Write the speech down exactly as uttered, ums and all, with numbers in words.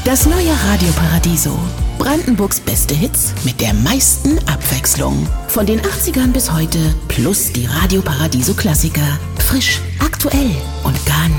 Das neue Radio Paradiso. Brandenburgs beste Hits mit der meisten Abwechslung. Von den achtzigern bis heute plus die Radio Paradiso Klassiker. Frisch, aktuell und gar